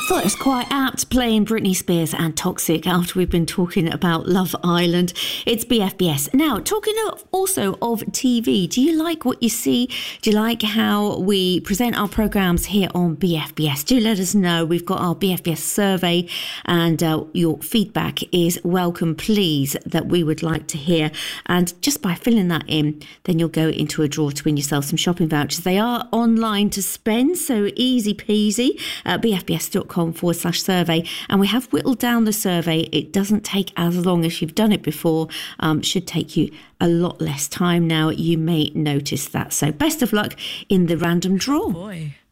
Thought it was quite apt playing Britney Spears and Toxic after we've been talking about Love Island. It's BFBS. Now, talking also of TV, do you like what you see? Do you like how we present our programmes here on BFBS? Do let us know. We've got our BFBS survey and your feedback is welcome, please, that we would like to hear. And just by filling that in, then you'll go into a draw to win yourself some shopping vouchers. They are online to spend, so easy peasy. BFBS.com/survey, and we have whittled down the survey. It doesn't take as long as you've done it before. Should take you a lot less time now. You may notice that. So best of luck in the random draw. Oh boy.